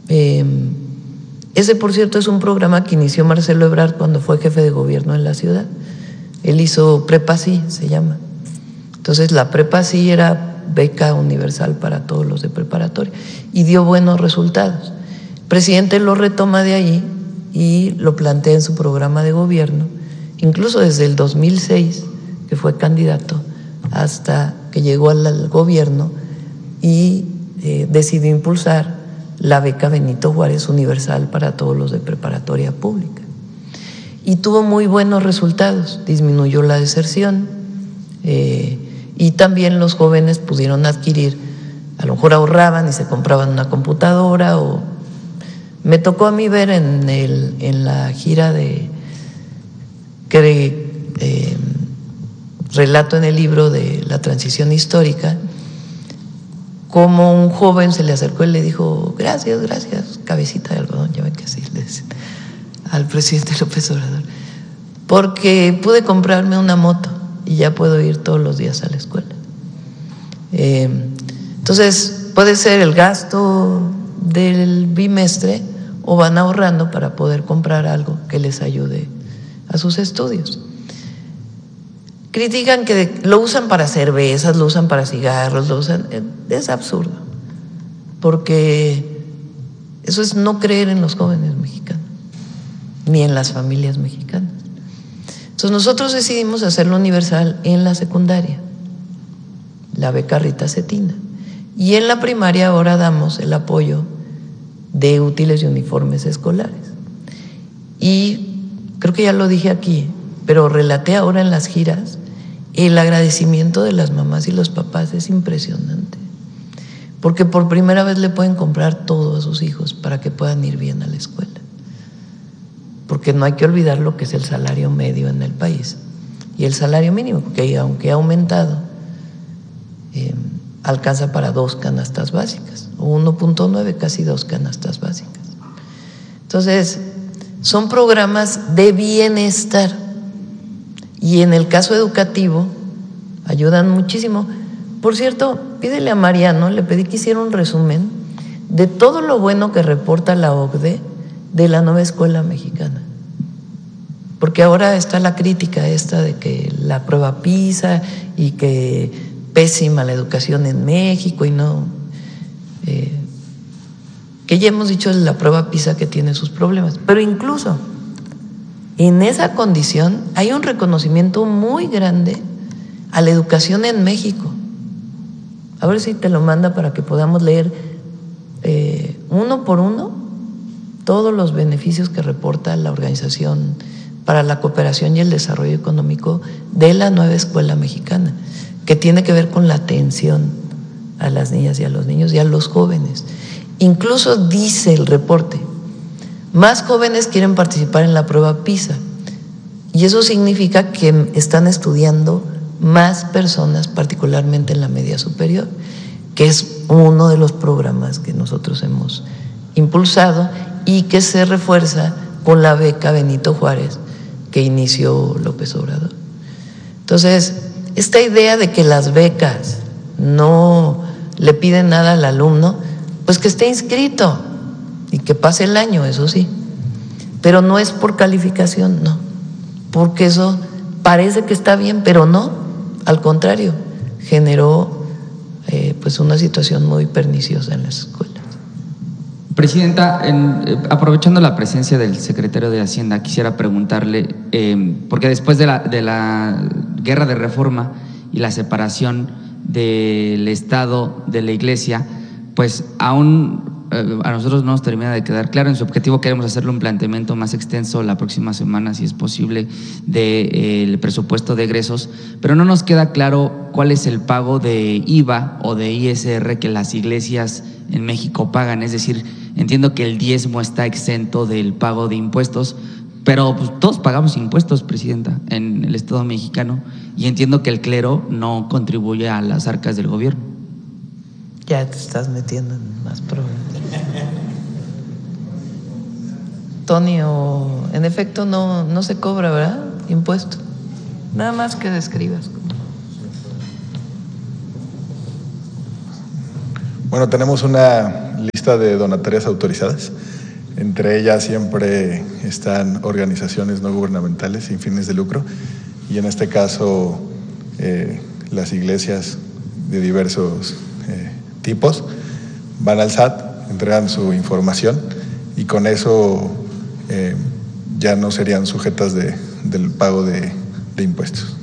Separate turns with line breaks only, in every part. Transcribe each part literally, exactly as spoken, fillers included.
Eh, ese, por cierto, es un programa que inició Marcelo Ebrard cuando fue jefe de gobierno en la ciudad. Él hizo Prepa Sí, se llama. Entonces, la Prepa Sí era beca universal para todos los de preparatoria y dio buenos resultados. El presidente lo retoma de ahí y lo plantea en su programa de gobierno, incluso desde el dos mil seis, que fue candidato, hasta que llegó al, al gobierno y eh, decidió impulsar la beca Benito Juárez universal para todos los de preparatoria pública. Y tuvo muy buenos resultados, disminuyó la deserción eh, y también los jóvenes pudieron adquirir, a lo mejor ahorraban y se compraban una computadora. O me tocó a mí ver en, el, en la gira de que eh, relato en el libro de la transición histórica, como un joven se le acercó y le dijo, gracias, gracias, cabecita de algodón, ya ven que así le dicen al presidente López Obrador, porque pude comprarme una moto y ya puedo ir todos los días a la escuela. Eh, entonces, puede ser el gasto del bimestre o van ahorrando para poder comprar algo que les ayude a sus estudios. Critican que lo usan para cervezas, lo usan para cigarros, lo usan… Es absurdo, porque eso es no creer en los jóvenes mexicanos, ni en las familias mexicanas. Entonces nosotros decidimos hacerlo universal en la secundaria, la beca Rita Cetina, y en la primaria ahora damos el apoyo de útiles y uniformes escolares. Y creo que ya lo dije aquí, pero relaté ahora en las giras, el agradecimiento de las mamás y los papás es impresionante, porque por primera vez le pueden comprar todo a sus hijos para que puedan ir bien a la escuela, porque no hay que olvidar lo que es el salario medio en el país y el salario mínimo, que aunque ha aumentado, eh, alcanza para dos canastas básicas, o uno punto nueve, casi dos canastas básicas. Entonces, son programas de bienestar. Y en el caso educativo, ayudan muchísimo. Por cierto, pídele a Mariano, le pedí que hiciera un resumen de todo lo bueno que reporta la O C D E de la nueva escuela mexicana. Porque ahora está la crítica esta de que la prueba PISA y que pésima la educación en México y no… Eh, que ya hemos dicho la prueba PISA que tiene sus problemas, pero incluso en esa condición hay un reconocimiento muy grande a la educación en México. A ver si te lo manda para que podamos leer eh, uno por uno todos los beneficios que reporta la Organización para la Cooperación y el Desarrollo Económico de la nueva escuela mexicana, que tiene que ver con la atención a las niñas y a los niños y a los jóvenes. Incluso dice el reporte, más jóvenes quieren participar en la prueba PISA y eso significa que están estudiando más personas, particularmente en la media superior, que es uno de los programas que nosotros hemos impulsado y que se refuerza con la beca Benito Juárez que inició López Obrador. Entonces, esta idea de que las becas no le piden nada al alumno, pues que esté inscrito y que pase el año, eso sí, pero no es por calificación, no, porque eso parece que está bien, pero no, al contrario, generó eh, pues una situación muy perniciosa en las escuelas.
Presidenta, en, eh, aprovechando la presencia del secretario de Hacienda, quisiera preguntarle, eh, porque después de la, de la guerra de reforma y la separación del Estado de la Iglesia, pues aún eh, a nosotros no nos termina de quedar claro. En su objetivo queremos hacerle un planteamiento más extenso la próxima semana, si es posible, del presupuesto de egresos, pero no nos queda claro cuál es el pago de I V A o de I S R que las iglesias en México pagan. Es decir, entiendo que el diezmo está exento del pago de impuestos, pero pues, todos pagamos impuestos, Presidenta, en el Estado mexicano, y entiendo que el clero no contribuye a las arcas del gobierno.
Ya te estás metiendo en más problemas. Tony, o en efecto no, no se cobra, ¿verdad? Impuesto. Nada más que describas.
Bueno, tenemos una lista de donatarias autorizadas. Entre ellas siempre están organizaciones no gubernamentales sin fines de lucro y en este caso eh, las iglesias de diversos eh, tipos van al S A T, entregan su información y con eso eh, ya no serían sujetas de, del pago de, de impuestos.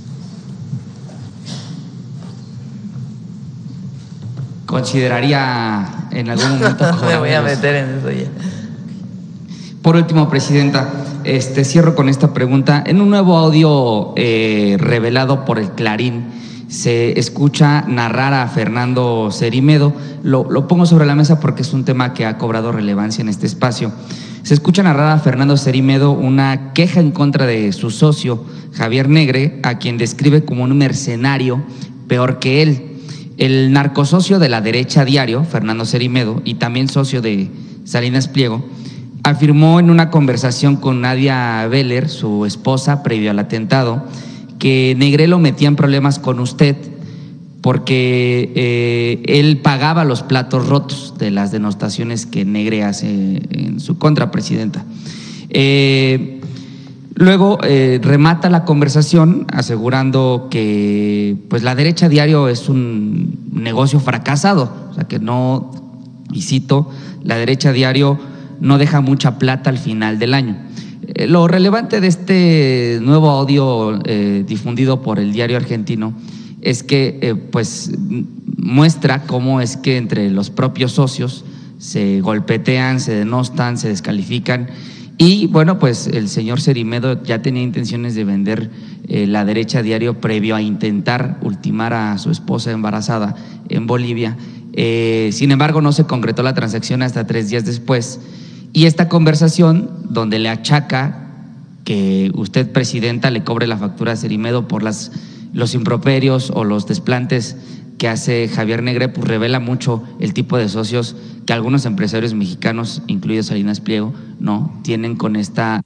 ¿Consideraría en algún momento?
Me voy a meter en eso ya.
Por último, Presidenta, este, cierro con esta pregunta. En un nuevo audio eh, revelado por el Clarín, se escucha narrar a Fernando Cerimedo. Lo, lo pongo sobre la mesa porque es un tema que ha cobrado relevancia en este espacio. Se escucha narrar a Fernando Cerimedo una queja en contra de su socio, Javier Negre, a quien describe como un mercenario peor que él. El narcosocio de la derecha Diario, Fernando Cerimedo, y también socio de Salinas Pliego, afirmó en una conversación con Nadia Beller, su esposa, previo al atentado, que Negre lo metía en problemas con usted porque eh, él pagaba los platos rotos de las denostaciones que Negre hace en su contra, Presidenta. Eh, luego eh, remata la conversación asegurando que pues la derecha Diario es un negocio fracasado, o sea que no, y cito, la derecha Diario no deja mucha plata al final del año. Eh, lo relevante de este nuevo audio eh, difundido por el Diario Argentino es que eh, pues muestra cómo es que entre los propios socios se golpetean, se denostan, se descalifican y bueno, pues el señor Cerimedo ya tenía intenciones de vender eh, la derecha Diario previo a intentar ultimar a su esposa embarazada en Bolivia. Eh, sin embargo, no se concretó la transacción hasta tres días después. Y esta conversación donde le achaca que usted, Presidenta, le cobre la factura a Cerimedo por las, los improperios o los desplantes que hace Javier Negre, pues revela mucho el tipo de socios que algunos empresarios mexicanos, incluido Salinas Pliego, no tienen con esta…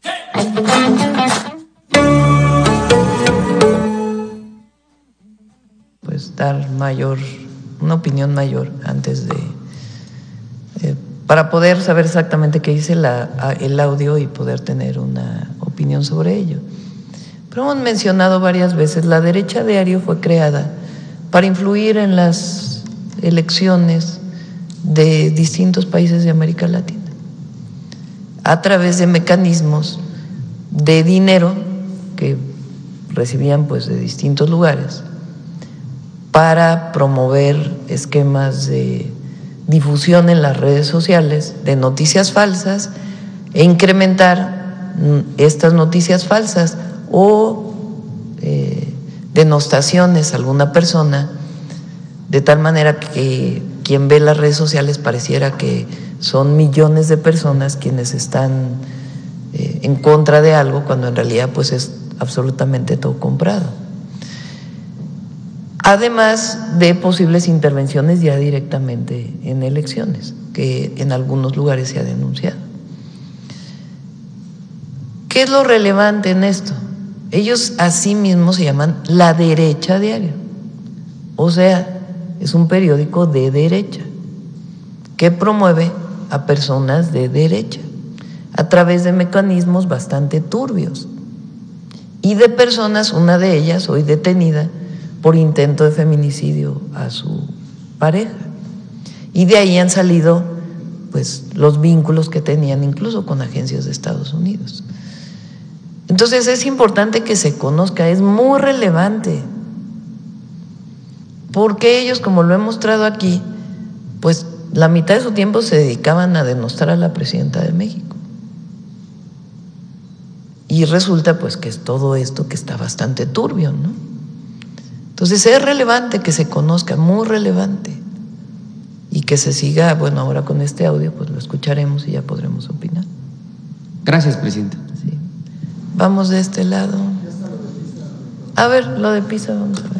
Pues dar mayor, una opinión mayor antes de… Eh, para poder saber exactamente qué dice la, el audio y poder tener una opinión sobre ello. Pero hemos mencionado varias veces, la derecha Diario fue creada para influir en las elecciones de distintos países de América Latina, a través de mecanismos de dinero que recibían pues de distintos lugares para promover esquemas de difusión en las redes sociales de noticias falsas e incrementar estas noticias falsas o eh, denostaciones a alguna persona, de tal manera que quien ve las redes sociales pareciera que son millones de personas quienes están eh, en contra de algo, cuando en realidad pues es absolutamente todo comprado. Además de posibles intervenciones ya directamente en elecciones, que en algunos lugares se ha denunciado. ¿Qué es lo relevante en esto? Ellos a sí mismos se llaman La Derecha Diario, o sea, es un periódico de derecha que promueve a personas de derecha a través de mecanismos bastante turbios y de personas, una de ellas hoy detenida por intento de feminicidio a su pareja. Y de ahí han salido pues los vínculos que tenían incluso con agencias de Estados Unidos. Entonces es importante que se conozca, es muy relevante, porque ellos, como lo he mostrado aquí, pues la mitad de su tiempo se dedicaban a denostar a la presidenta de México. Y resulta pues que es todo esto que está bastante turbio, ¿no? Entonces es relevante que se conozca, muy relevante, y que se siga, bueno, ahora con este audio pues lo escucharemos y ya podremos opinar.
Gracias, Presidenta.
Sí. Vamos de este lado. A ver, lo de Pisa, vamos a ver.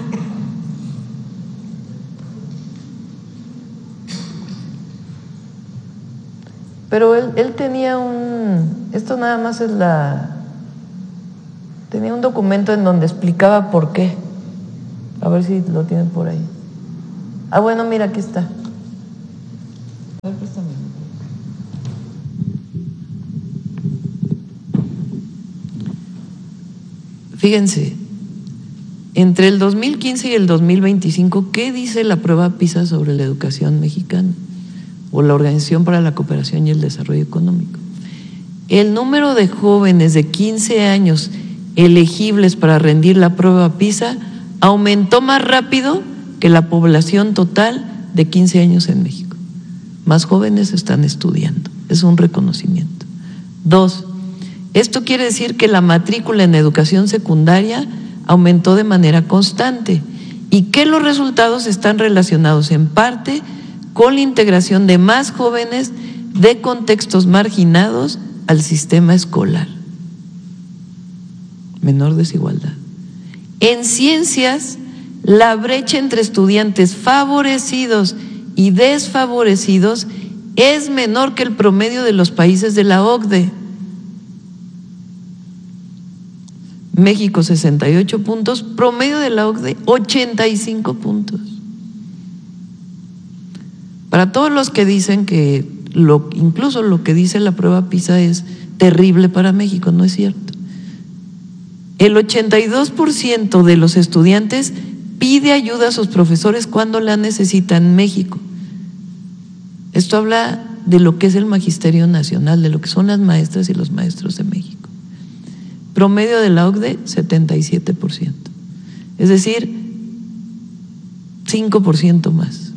Pero él, él tenía un, esto nada más es la, tenía un documento en donde explicaba por qué. A ver si lo tienen por ahí. Ah, bueno, mira, aquí está. Fíjense, entre el dos mil quince y el dos mil veinticinco, ¿qué dice la prueba PISA sobre la educación mexicana o la Organización para la Cooperación y el Desarrollo Económico? El número de jóvenes de quince años elegibles para rendir la prueba PISA aumentó más rápido que la población total de quince años en México. Más jóvenes están estudiando, es un reconocimiento. Dos, esto quiere decir que la matrícula en educación secundaria aumentó de manera constante y que los resultados están relacionados en parte con la integración de más jóvenes de contextos marginados al sistema escolar. Menor desigualdad. En ciencias, la brecha entre estudiantes favorecidos y desfavorecidos es menor que el promedio de los países de la O C D E. México sesenta y ocho puntos, promedio de la O C D E ochenta y cinco puntos. Para todos los que dicen que lo, incluso lo que dice la prueba PISA es terrible para México, no es cierto. El ochenta y dos por ciento de los estudiantes pide ayuda a sus profesores cuando la necesitan en México. Esto habla de lo que es el magisterio nacional, de lo que son las maestras y los maestros de México. Promedio de la O C D E, setenta y siete por ciento. Es decir, cinco por ciento más.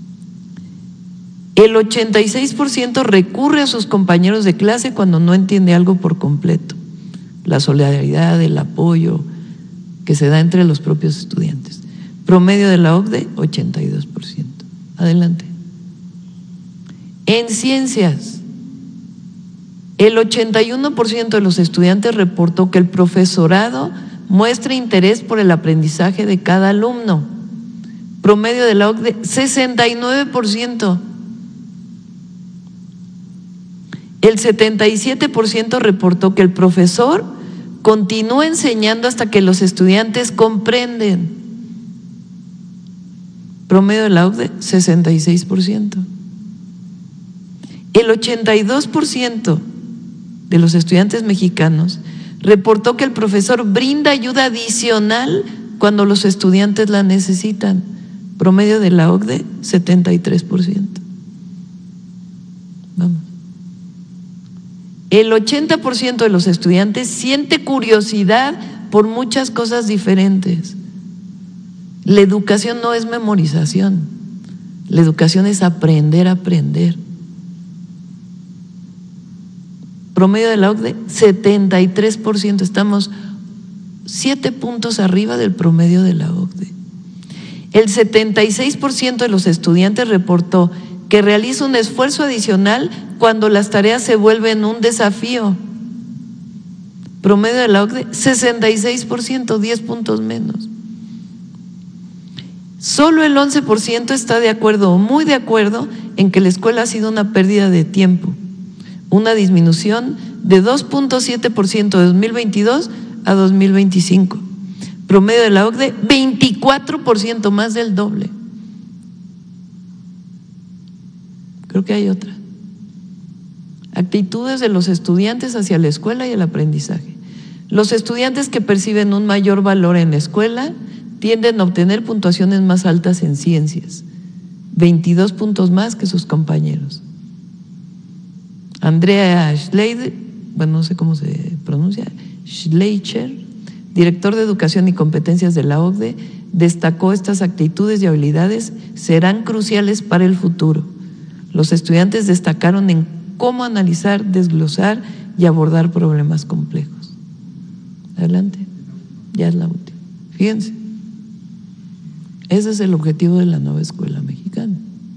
El ochenta y seis por ciento recurre a sus compañeros de clase cuando no entiende algo por completo. La solidaridad, el apoyo que se da entre los propios estudiantes. Promedio de la O C D E, ochenta y dos por ciento. Adelante. En ciencias, el ochenta y uno por ciento de los estudiantes reportó que el profesorado muestra interés por el aprendizaje de cada alumno. Promedio de la O C D E, sesenta y nueve por ciento. El setenta y siete por ciento reportó que el profesor continúa enseñando hasta que los estudiantes comprenden. Promedio de la O C D E, sesenta y seis por ciento. El ochenta y dos por ciento de los estudiantes mexicanos reportó que el profesor brinda ayuda adicional cuando los estudiantes la necesitan. Promedio de la O C D E, setenta y tres por ciento. Vamos. El ochenta por ciento de los estudiantes siente curiosidad por muchas cosas diferentes. La educación no es memorización, la educación es aprender a aprender. Promedio de la O C D E, setenta y tres por ciento, estamos siete puntos arriba del promedio de la O C D E. El setenta y seis por ciento de los estudiantes reportó que realiza un esfuerzo adicional cuando las tareas se vuelven un desafío. Promedio de la O C D E, sesenta y seis por ciento, diez puntos menos. Solo el once por ciento está de acuerdo o muy de acuerdo en que la escuela ha sido una pérdida de tiempo, una disminución de dos punto siete por ciento de dos mil veintidós a dos mil veinticinco. Promedio de la O C D E, veinticuatro por ciento, más del doble. Creo que hay otra. Actitudes de los estudiantes hacia la escuela y el aprendizaje. Los estudiantes que perciben un mayor valor en la escuela tienden a obtener puntuaciones más altas en ciencias, veintidós puntos más que sus compañeros. Andrea Schleicher, bueno, no sé cómo se pronuncia, Schleicher, director de Educación y Competencias de la O C D E, destacó estas actitudes y habilidades serán cruciales para el futuro. Los estudiantes destacaron en cómo analizar, desglosar y abordar problemas complejos. Adelante, ya es la última. Fíjense, ese es el objetivo de la nueva escuela mexicana.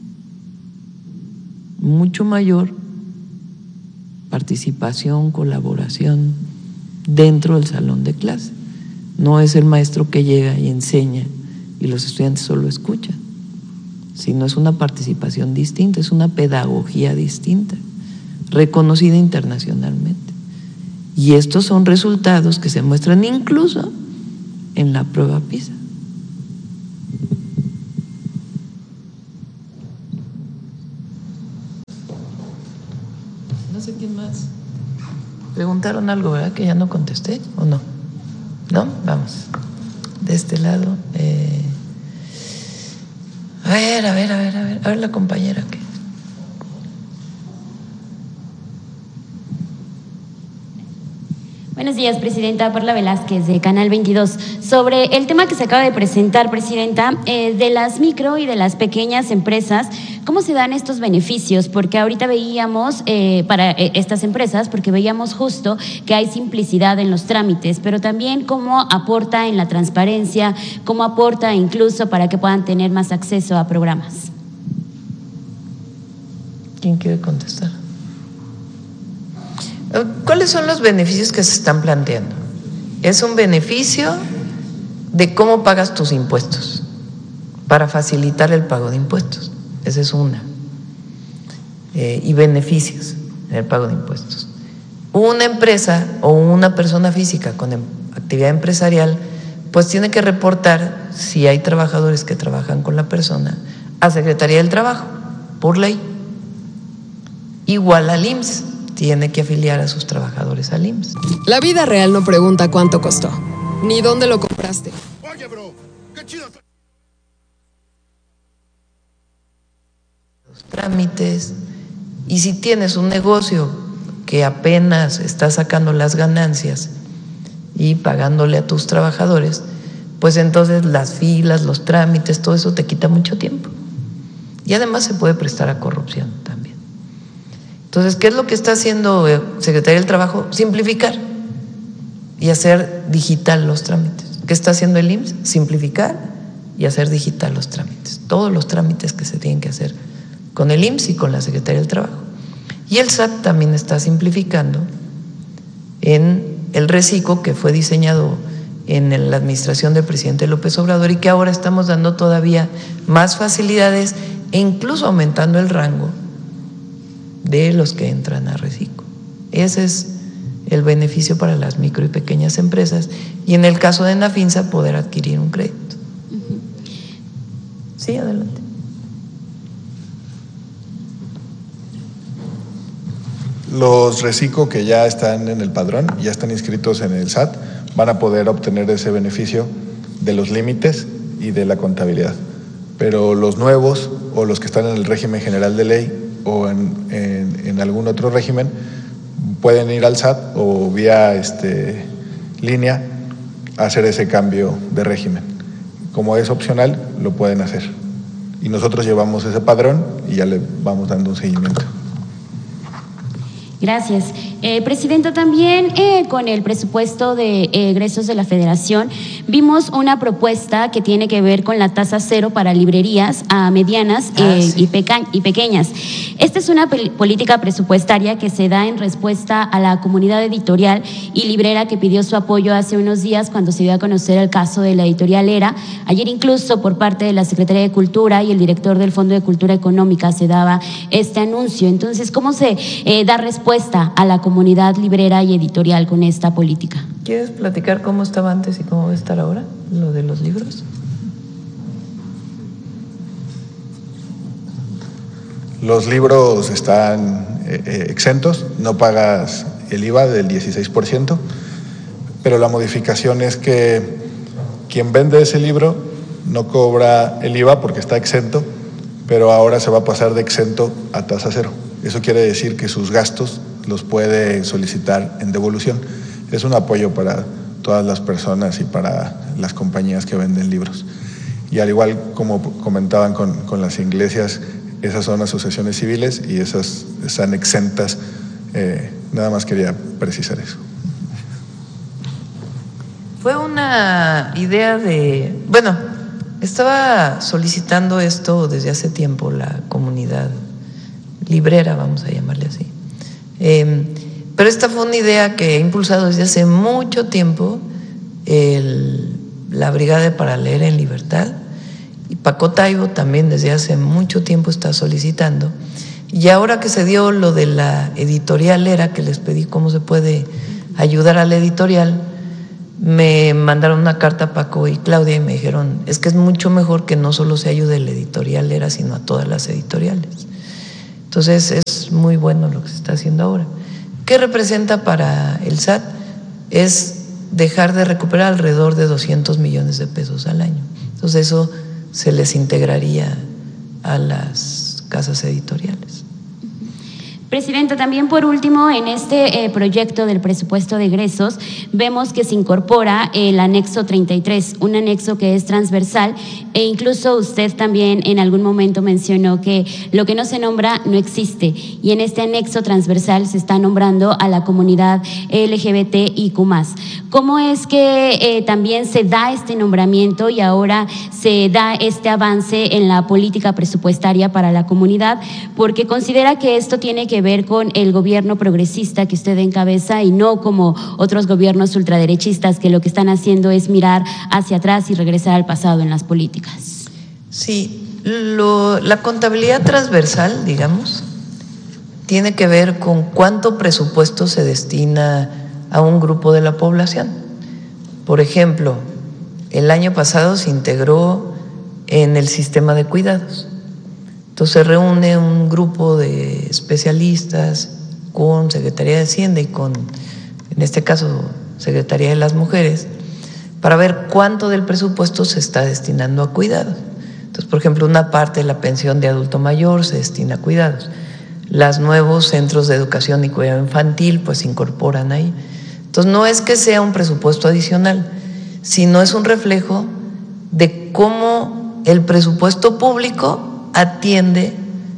Mucho mayor participación, colaboración dentro del salón de clase. No es el maestro que llega y enseña y los estudiantes solo escuchan, sino es una participación distinta, es una pedagogía distinta, reconocida internacionalmente. Y estos son resultados que se muestran incluso en la prueba PISA. No sé quién más. Preguntaron algo, ¿verdad? Que ya no contesté, ¿o no? ¿No? Vamos. De este lado. Eh, a ver, a ver, a ver, a ver, a ver la compañera que.
Buenos días, Presidenta. Perla Velázquez, de Canal veintidós. Sobre el tema que se acaba de presentar, Presidenta, eh, de las micro y de las pequeñas empresas, ¿cómo se dan estos beneficios? Porque ahorita veíamos, eh, para eh, estas empresas, porque veíamos justo que hay simplicidad en los trámites, pero también cómo aporta en la transparencia, cómo aporta incluso para que puedan tener más acceso a programas.
¿Quién quiere contestar? ¿Cuáles son los beneficios que se están planteando? Es un beneficio de cómo pagas tus impuestos, para facilitar el pago de impuestos. Esa es una. Eh, y beneficios en el pago de impuestos. Una empresa o una persona física con em, actividad empresarial, pues tiene que reportar, si hay trabajadores que trabajan con la persona, a Secretaría del Trabajo, por ley. Igual al I M S S. Tiene que afiliar a sus trabajadores al I M S S.
La vida real no pregunta cuánto costó, ni dónde lo compraste.
Oye, bro, qué chido.
Los trámites, y si tienes un negocio que apenas está sacando las ganancias y pagándole a tus trabajadores, pues entonces las filas, los trámites, todo eso te quita mucho tiempo. Y además se puede prestar a corrupción también. Entonces, ¿qué es lo que está haciendo Secretaría del Trabajo? Simplificar y hacer digital los trámites. ¿Qué está haciendo el I M S S? Simplificar y hacer digital los trámites. Todos los trámites que se tienen que hacer con el I M S S y con la Secretaría del Trabajo. Y el S A T también está simplificando en el RECICO, que fue diseñado en la administración del presidente López Obrador y que ahora estamos dando todavía más facilidades e incluso aumentando el rango de los que entran a RECICO. Ese es el beneficio para las micro y pequeñas empresas y en el caso de Nafinsa poder adquirir un crédito. Uh-huh. Sí, adelante.
Los RECICO que ya están en el padrón, ya están inscritos en el S A T, van a poder obtener ese beneficio de los límites y de la contabilidad. Pero los nuevos o los que están en el régimen general de ley o en, en, en algún otro régimen pueden ir al S A T o vía este, línea a hacer ese cambio de régimen. Como es opcional, lo pueden hacer. Y nosotros llevamos ese padrón y ya le vamos dando un seguimiento.
Gracias. Eh, Presidenta, también eh, con el presupuesto de eh, egresos de la Federación vimos una propuesta que tiene que ver con la tasa cero para librerías a medianas eh, ah, sí. y, peca- y pequeñas. Esta es una pel- política presupuestaria que se da en respuesta a la comunidad editorial y librera que pidió su apoyo hace unos días cuando se dio a conocer el caso de la editorial Era. Ayer incluso por parte de la Secretaría de Cultura y el director del Fondo de Cultura Económica se daba este anuncio. Entonces, ¿cómo se eh, da respuesta a la comunidad librera y editorial con esta política?
¿Quieres platicar cómo estaba antes y cómo va a estar ahora, lo de los libros?
Los libros están eh, exentos, no pagas el I V A del dieciséis por ciento, pero la modificación es que quien vende ese libro no cobra el I V A porque está exento, pero ahora se va a pasar de exento a tasa cero. Eso quiere decir que sus gastos los puede solicitar en devolución. Es un apoyo para todas las personas y para las compañías que venden libros. Y al igual como comentaban con, con las iglesias, esas son asociaciones civiles y esas están exentas. Eh, nada más quería precisar eso.
Fue una idea de… Bueno, estaba solicitando esto desde hace tiempo la comunidad librera, vamos a llamarle así. Eh, pero esta fue una idea que he impulsado desde hace mucho tiempo el, la Brigada para Leer en Libertad, y Paco Taibo también desde hace mucho tiempo está solicitando. Y ahora que se dio lo de la editorial Era, que les pedí cómo se puede ayudar a la editorial, me mandaron una carta a Paco y Claudia y me dijeron, es que es mucho mejor que no solo se ayude a la editorial Era, sino a todas las editoriales. Entonces es muy bueno lo que se está haciendo ahora. ¿Qué representa para el S A T? Es dejar de recuperar alrededor de doscientos millones de pesos al año. Entonces eso se les integraría a las casas editoriales.
Presidenta, también por último, en este eh, proyecto del presupuesto de egresos, vemos que se incorpora el anexo treinta y tres, un anexo que es transversal, e incluso usted también en algún momento mencionó que lo que no se nombra no existe, y en este anexo transversal se está nombrando a la comunidad L G B T I Q más. ¿Cómo es que eh, también se da este nombramiento y ahora se da este avance en la política presupuestaria para la comunidad? Porque considera que esto tiene que ver con el gobierno progresista que usted encabeza y no como otros gobiernos ultraderechistas que lo que están haciendo es mirar hacia atrás y regresar al pasado en las políticas.
Sí, lo, la contabilidad transversal, digamos, tiene que ver con cuánto presupuesto se destina a un grupo de la población. Por ejemplo, el año pasado se integró en el sistema de cuidados. Entonces se reúne un grupo de especialistas con Secretaría de Hacienda y con, en este caso, Secretaría de las Mujeres, para ver cuánto del presupuesto se está destinando a cuidados. Entonces, por ejemplo, una parte de la pensión de adulto mayor se destina a cuidados. Los nuevos centros de educación y cuidado infantil pues se incorporan ahí. Entonces, no es que sea un presupuesto adicional, sino es un reflejo de cómo el presupuesto público atiende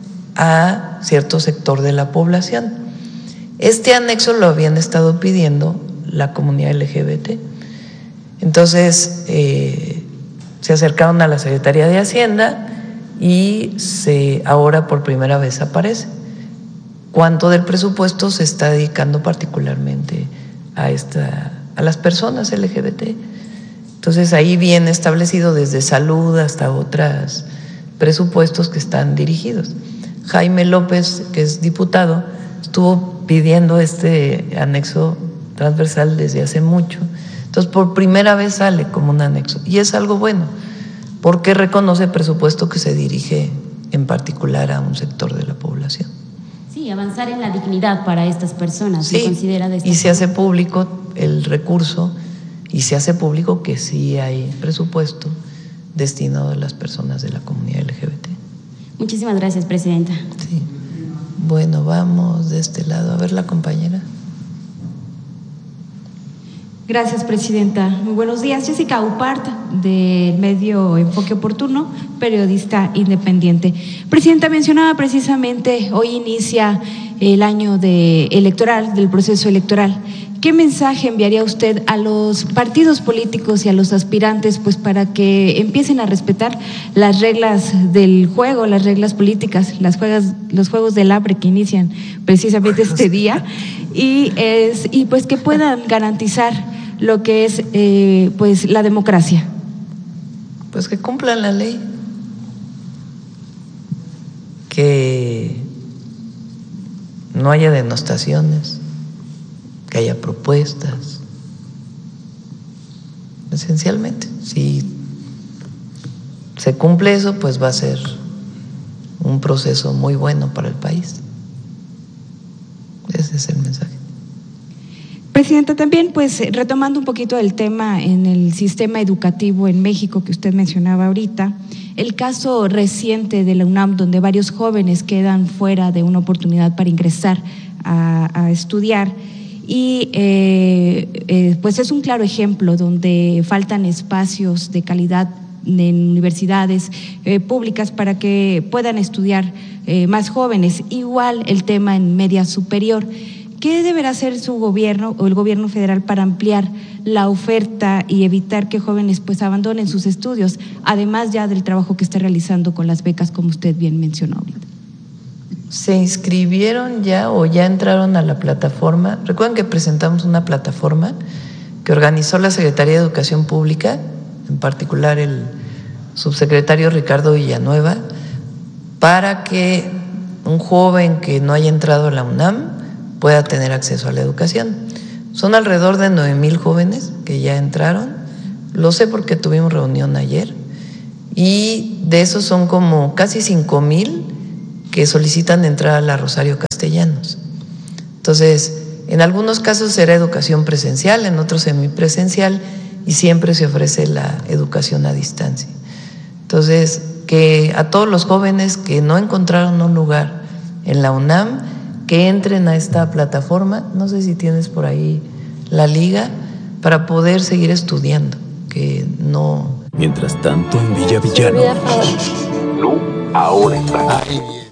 a cierto sector de la población. Este anexo lo habían estado pidiendo la comunidad L G B T. Entonces, eh, se acercaron a la Secretaría de Hacienda y se, ahora por primera vez aparece cuánto del presupuesto se está dedicando particularmente a, esta, a las personas L G B T. Entonces, ahí viene establecido desde salud hasta otras presupuestos que están dirigidos. Jaime López, que es diputado, estuvo pidiendo este anexo transversal desde hace mucho. Entonces, por primera vez sale como un anexo. Y es algo bueno, porque reconoce el presupuesto que se dirige en particular a un sector de la población.
Sí, avanzar en la dignidad para estas personas.
Sí,
¿se considera de esta
y se
forma?
hace público el recurso y se hace público que sí hay presupuesto destinado a las personas de la comunidad L G B T.
Muchísimas gracias, Presidenta.
Sí. Bueno, vamos de este lado. A ver la compañera.
Gracias, Presidenta. Muy buenos días. Jessica Upart, del medio Enfoque Oportuno, periodista independiente. Presidenta, mencionaba precisamente, hoy inicia el año de electoral, del proceso electoral. ¿Qué mensaje enviaría usted a los partidos políticos y a los aspirantes, pues, para que empiecen a respetar las reglas del juego, las reglas políticas, las juegas, los juegos del hambre que inician precisamente este día, y es y pues que puedan garantizar lo que es eh, pues la democracia?
Pues que cumplan la ley, que no haya denostaciones, que haya propuestas, esencialmente. Si se cumple eso, pues va a ser un proceso muy bueno para el país. Ese es el mensaje.
Presidenta, también pues retomando un poquito el tema en el sistema educativo en México que usted mencionaba ahorita, el caso reciente de la UNAM donde varios jóvenes quedan fuera de una oportunidad para ingresar a, a estudiar. Y eh, eh, pues es un claro ejemplo donde faltan espacios de calidad en universidades eh, públicas para que puedan estudiar eh, más jóvenes. Igual el tema en media superior. ¿Qué deberá hacer su gobierno o el gobierno federal para ampliar la oferta y evitar que jóvenes pues abandonen sus estudios, además ya del trabajo que está realizando con las becas, como usted bien mencionó ahorita?
¿Se inscribieron ya o ya entraron a la plataforma? Recuerden que presentamos una plataforma que organizó la Secretaría de Educación Pública, en particular el subsecretario Ricardo Villanueva, para que un joven que no haya entrado a la UNAM pueda tener acceso a la educación. Son alrededor de nueve mil jóvenes que ya entraron, lo sé porque tuvimos reunión ayer, y de esos son como casi cinco mil que solicitan entrar a la Rosario Castellanos. Entonces, en algunos casos será educación presencial, en otros semipresencial, y siempre se ofrece la educación a distancia. Entonces, que a todos los jóvenes que no encontraron un lugar en la UNAM, que entren a esta plataforma, no sé si tienes por ahí la liga, para poder seguir estudiando, que no…
Mientras tanto, en Villavillano.
No, ahora está.